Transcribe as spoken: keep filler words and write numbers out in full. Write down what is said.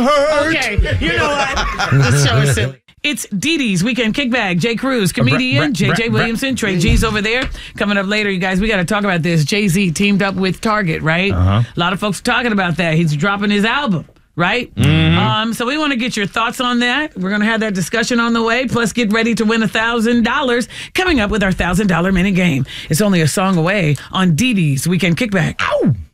Okay, you know what? This show is silly. It's Dee Dee's Weekend Kickback. Jay Cruz, comedian. J J Williamson. Trey G's over there. Coming up later, you guys, we got to talk about this. Jay-Z teamed up with Target, right? Uh-huh. A lot of folks talking about that. He's dropping his album, right? Mm-hmm. Um, so we want to get your thoughts on that. We're going to have that discussion on the way. Plus, get ready to win one thousand dollars coming up with our one thousand dollars minute game. It's only a song away on Dee Dee's Weekend Kickback. Ow!